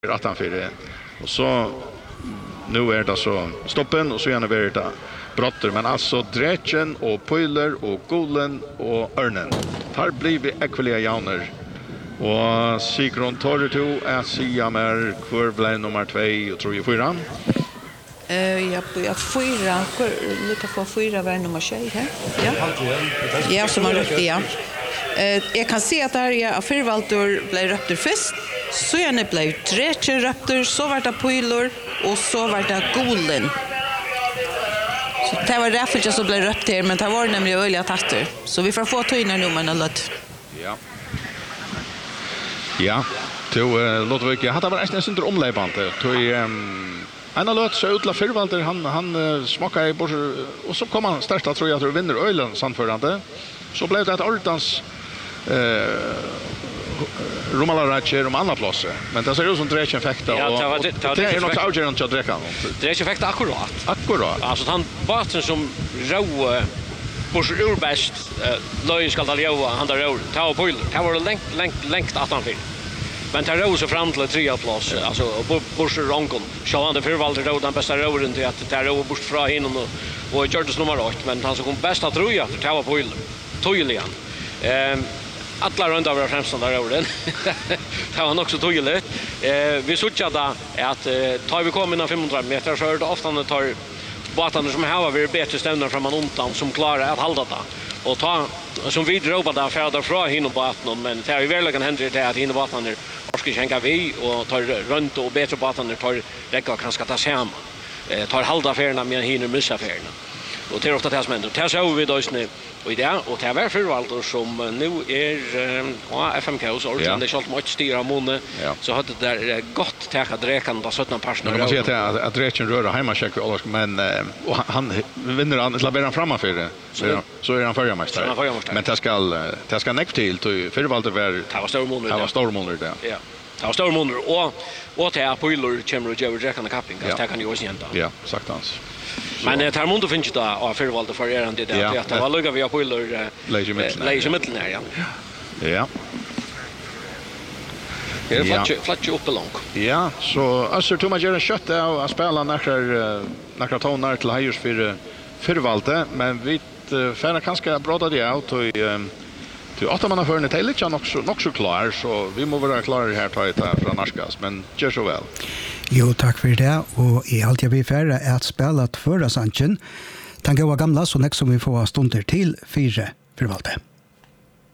rattan för det. Och så nu är det så stoppen och så gärna är det brotter, men alltså drätchen och pöjler och golen och örnen. Här blir vi ekvaliga jauner. Och Sigrun tar to är sia med kvar nummer 2 och tror jag 4. Jag 4, lika på 4 var nummer 6 här. Ja. Ja, som har rätt ja. Jag kan se att där är Fyrvaldur blev röpter först. Så jag blev drätchen röpter, så var det pöjler och så var det golen. Så det var därför som blev röpt här, men det var nämligen öliga tatter. Så vi får få töjna nu med något. Ja. Ja, låt vi inte. Hade varit nästan under omläpande. En av löt så utla Fyrvalder, han smakade i bort och så kom han största tror jag att vinner ölen samförande. Så blev det ett ordans Romalarratcher om andra platser. Men det ser ut som drätchen fäkta och det är något avgörande att dräcka. Drätchen fäkta akkurat. Alltså han baten som rå bors urbäst löj skall ta leva han där rå. Ta på det var längt att han fick. Men det rå så fram till 3 plats alltså bors rankon. Charlotte Fyrvalder då den bästa råden till att det rå bors fra in och Jordas nummer 8 men han som kom bästa tror jag att ta på det. Tydligen. Alla runt över främst där råden. Det var också tydligt. Vi såg att tar vi kommer in 500 meter så är det ofta när tar båtarna som har varit bättre stämmer från man undan som klarar att hålla det. Och ta som vi drog där färda från hin och båten men det är verkligen händer det att hin och båtarna orskar skänka vi och tar runt och bättre båtarna tar räcka kanske ta samman. Tar halda färna med hinner missa färna. Och det är ofta det som händer. Det så vi då snö och det och det var Fyrvalder som nu är FMK så ordentligt skalt mycket styra måne så hade det där gott täcka dräkan på 17 personer. Man ser att drächen rör hemmacheck för Alaska men och han vinner han laberar framför det. Så är han förjamästare. Men det ska näck till Fyrvalder var det var stormåner. Det var stormåner där. Ja. Det var stormåner och det är pöjler kommer och gör dräkan kapping. Det kan ju också hända. Ja, sagt hans. Men det här måste finns det av Fyrvalder för är det där att det var lugga vi har pöjler lägemitten här ja. Ja. Det är flatch upp långt. Ja, så alltså Thomas gör en kött av att spela några tonar till Hayers för Fyrvalder, men vi färna kanske bråda det ut och till 8 man för det lite nog så klar så vi måste vara klara här ta det från Narskas men gör så väl. Jo, tack för det och i allt jag vill färra är att spela förra sanchen. Tanke var gamla så nästa som vi får stunder till 4 Fyrvalder.